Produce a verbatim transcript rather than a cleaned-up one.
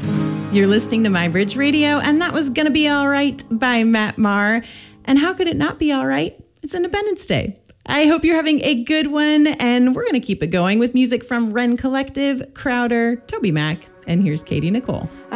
You're listening to My Bridge Radio, and that was Gonna Be All Right by Matt Maher. And how could it not be all right? It's Independence Day. I hope you're having a good one, and we're going to keep it going with music from Wren Collective, Crowder, Toby Mac, and here's Katie Nicole.